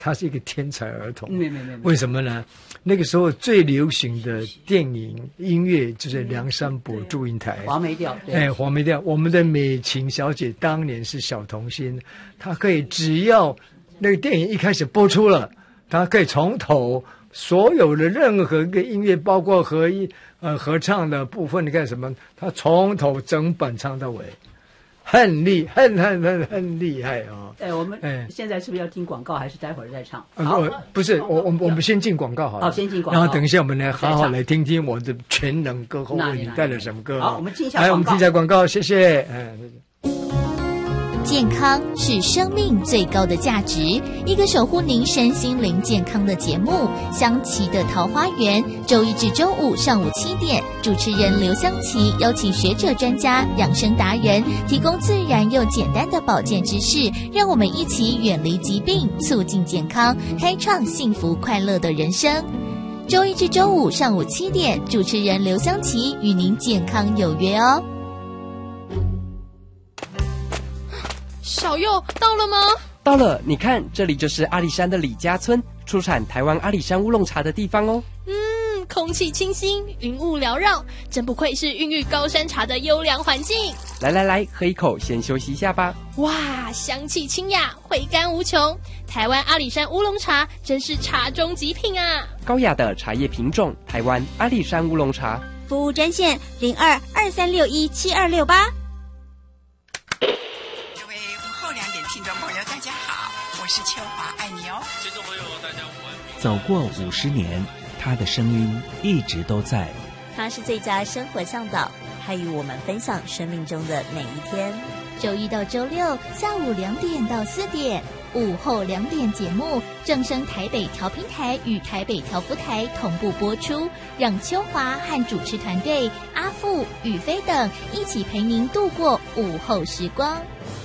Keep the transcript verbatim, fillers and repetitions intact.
他是一个天才儿童。 没没没， 为什么呢？那个时候最流行的电影音乐就是梁山伯祝英台， 黄梅调。 哎，黄梅调。我们的美琴小姐当年是小童星，她可以只要那个电影一开始播出了，她可以从头所有的任何一个音乐，包括合一呃合唱的部分，你看什么，她从头整本唱到尾。很厉很很很很厉害啊！ 哎，我们现在是不是要听广告，还是待会儿再唱？好， 不是，我我我们先进广告好了。 好，先进广告。 然后等一下我们来好好来听听我的全能歌后为你带来什么歌。 好，我们听一下广告。来，我们听一下广告，谢谢。嗯。 健康是生命最高的价值，一个守护您身心灵健康的节目《香琪的桃花源》，周一至周五上午七点，主持人刘香琪邀请学者专家、养生达人，提供自然又简单的保健知识，让我们一起远离疾病，促进健康，开创幸福快乐的人生。周一至周五上午七点，主持人刘香琪与您健康有约哦。 小佑到了吗？ 到了，你看，这里就是阿里山的李家村，出产台湾阿里山乌龙茶的地方哦。 嗯，空气清新，云雾缭绕，真不愧是孕育高山茶的优良环境。 来来来，喝一口，先休息一下吧。 哇，香气清雅，回甘无穷。台湾阿里山乌龙茶真是茶中极品啊！ 高雅的茶叶品种，台湾阿里山乌龙茶。 服务专线零二二三六一七二六八。 听众朋友大家好，我是秋华，爱你哦。 听众朋友大家午安。 走过五十年，他的声音一直都在。 他是最佳生活向导，他与我们分享生命中的每一天。 周一到周六下午两点到四点，午后两点节目正声台北调频台与台北调福台同步播出，让秋华和主持团队阿富、宇飞等一起陪您度过午后时光。